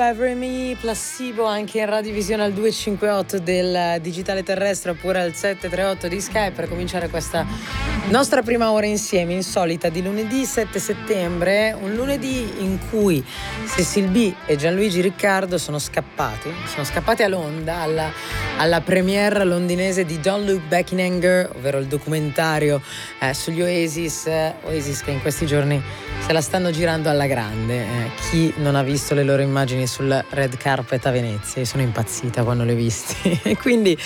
Ever Me, Placebo anche in radiovisione al 258 del digitale terrestre oppure al 738 di Sky per cominciare questa nostra prima ora insieme insolita di lunedì 7 settembre, un lunedì in cui Cecil B e Gianluigi Riccardo sono scappati a Londra alla premiere londinese di Don't Look Back in Anger, ovvero il documentario sugli Oasis che in questi giorni se la stanno girando alla grande. Chi non ha visto le loro immagini sul red carpet a Venezia? Io sono impazzita quando le ho viste. E quindi